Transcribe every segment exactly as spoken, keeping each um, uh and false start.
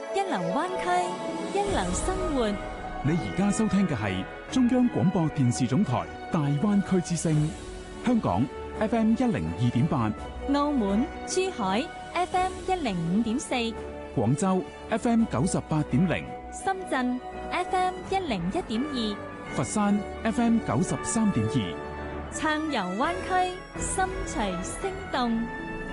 一流灣區，一流生活。 你而家收聽嘅係中央廣播電視總台大灣區之聲，香港 F M 一零二點八， 澳門、珠海 F M 一零五點四， 廣州 F M 九十八點零， 深圳 F M 一零一點二， 佛山 F M 九十三點二。 暢遊灣區，心隨聲動。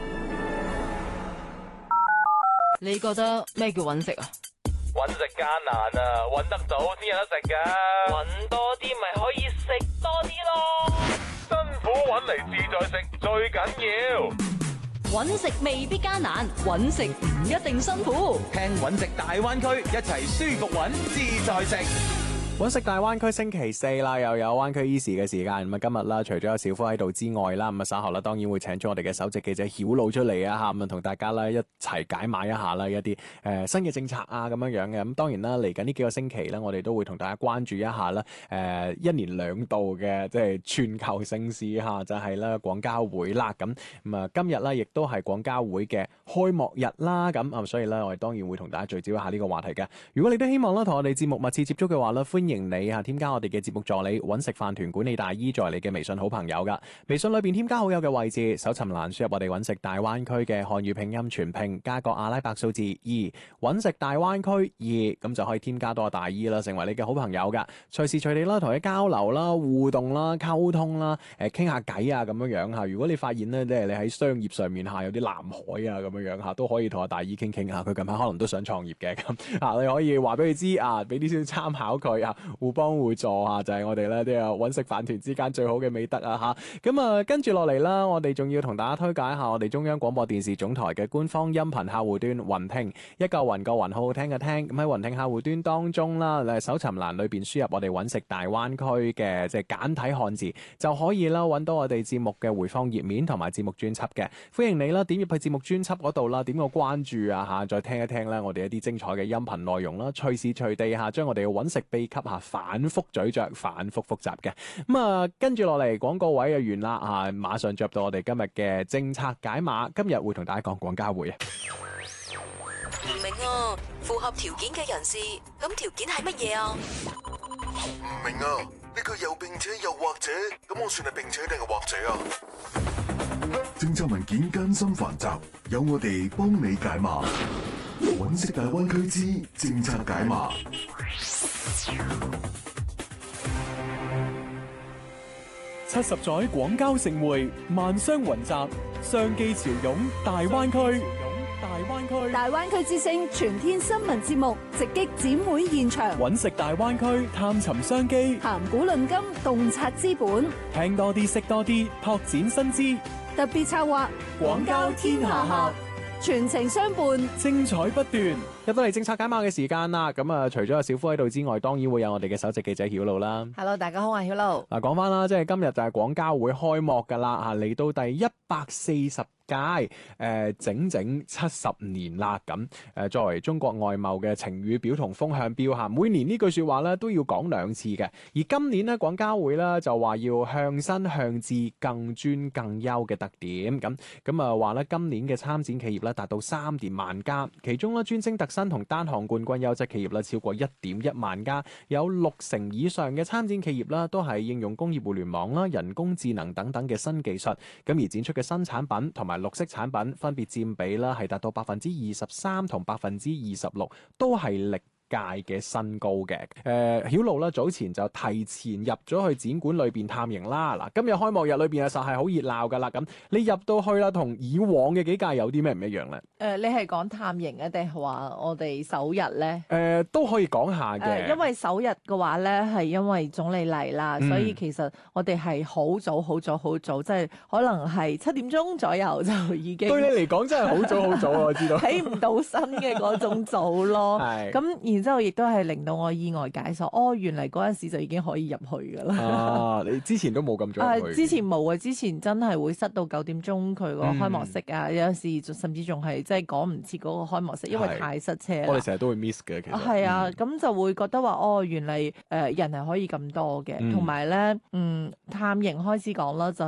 你覺得咩叫揾食啊？ 揾食艱難啊，揾得到先有得食噶。揾多啲咪可以食多啲咯。辛苦揾嚟自在食最緊要。 揾食未必艱難，揾食唔一定辛苦。 聽揾食大灣區，一齊舒服揾，自在食。 揾食大灣區星期四啦，又有灣區 Easy 嘅時間。咁啊，今日啦，除咗有小夫喺度之外啦，咁啊稍後啦，當然會請咗我哋嘅首席記者曉露出嚟啊，吓咁啊，同大家啦一齊解碼一下啦一啲誒、呃、新嘅政策啊咁樣樣嘅。咁當然啦，嚟緊呢幾個星期咧，我哋都會同大家關注一下啦。誒、呃，一年兩度嘅即係全球盛事吓，就係咧廣交會啦。咁咁啊，今日咧亦都係廣交會嘅開幕日啦。咁啊，所以咧我哋當然會同大家聚焦一下呢個話題嘅。如果你都希望咧同我哋節目密切接觸嘅話咧，歡迎。歡迎你啊！添加我哋嘅節目助理揾食飯團管理大姨在你嘅微信好朋友噶，微信裏邊添加好友嘅位置，搜尋欄輸入我哋揾食大灣區嘅漢語拼音全拼，加個阿拉伯數字二，揾食大灣區二，咁就可以添加到我大姨啦，成為你嘅好朋友噶，隨時隨地啦同佢交流啦、互動啦、溝通啦，誒傾下偈啊咁樣樣吓。如果你發現呢，即係你喺商業上面吓有啲藍海啊咁樣樣吓，都可以同阿大姨傾傾下。佢近排可能都想創業嘅咁啊，你可以話俾佢知啊，俾啲少參考佢啊。互幫互助啊，就係、是、我哋咧啲啊揾食飯團之間最好嘅美德啊吓。咁啊，跟住落嚟啦，我哋仲要同大家推介一下我哋中央廣播電視總台嘅官方音頻客戶端雲聽，一個雲個雲好好聽嘅聽。咁喺雲聽客戶端當中啦，誒搜尋欄裏邊輸入我哋揾食大灣區嘅即係簡體漢字，就可以啦揾到我哋節目嘅回放頁面同埋節目專輯嘅。歡迎你啦，點入去節目專輯嗰度啦，點個關注啊吓，再聽一聽啦我哋一啲精彩嘅音頻內容啦，隨時隨地吓將我哋嘅揾食秘笈吓反覆咀嚼，反覆複雜嘅。咁啊，跟住落嚟廣告位就完啦啊！馬上進入到我哋今日嘅政策解碼，今日會同大家講廣交會啊。 唔明啊，符合條件嘅人士，咁條件係乜嘢啊？ 唔明啊，呢個又並且又或者，咁我算係並且定係或者啊？政策文件艱深繁雜，有我哋幫你解碼。揾食大灣區之政策解碼。 七十載廣交盛會，萬商雲集，商機潮湧大灣區。大灣區， 大灣區之聲全天新聞節目直擊展會現場， 揾食大灣區，探尋商機， 談古論今，洞察資本， 聽多啲，識多啲，拓展新知。 特別策劃廣交天下客，全程相伴， 精彩不斷。 入到嚟政策解碼嘅時間啦，咁啊，除咗有小夫喺度之外，當然會有我哋嘅首席記者曉露啦。 Hello， 大家好啊，曉露。 嗱，講翻啦，即係今日就係廣交會開幕噶啦，吓嚟到第一百四十屆，誒、呃，整整七十年啦，咁誒，作為中國外貿嘅晴雨表同風向標吓，每年呢句說話咧都要講兩次嘅。而今年呢，廣交會咧就話要向新向智、更專更優嘅特點，咁咁啊話咧今年嘅參展企業咧達到三點萬家，其中咧專精特新同單項冠軍優質企業啦超過一點一萬家，有六成以上嘅參展企業啦都係應用工業互聯網啦、人工智能等等嘅新技術，咁而展出嘅新產品同埋綠色產品分別佔比啦係達到百分之二十三同百分之二十六，都係歷界嘅新高嘅。誒，曉露啦，早前就提前入咗去展館裏邊探營啦。嗱，今日開幕日裏邊啊，實係好熱鬧噶啦。咁你入到去啦，同以往嘅幾屆有啲咩唔一樣咧？誒、 呃，你係講探營啊，定係話我哋首日咧？誒、 呃，都可以講下嘅、 呃。因為首日嘅話咧，係因為總理嚟啦， 嗯、 所以其實我哋係好早、好早、好早，即係可能係七點鐘左右就已經。對你嚟講真係好早、好早啊！我知道。 睇唔到身嘅嗰種早咯。係。咁然之後亦都係令到我意外解鎖，哦，原嚟嗰陣時就已經可以入去㗎啦。 啊，你之前都冇咁早入去。 之前冇啊，之前真係會塞到九點鐘佢個開幕式啊，嗯、有時甚至仲係即係趕唔切嗰個開幕式，因為太塞車。我哋成日都會 miss 嘅，其實。 係啊，咁、嗯、就會覺得話，哦，原嚟誒人係可以咁多嘅，同埋咧，嗯，探營開始講啦，就